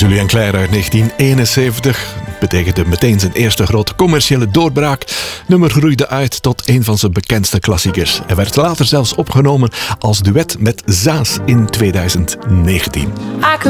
Julien Clerc uit 1971 betekende meteen zijn eerste grote commerciële doorbraak. Het nummer groeide uit tot een van zijn bekendste klassiekers. En werd later zelfs opgenomen als duet met Zaas in 2019.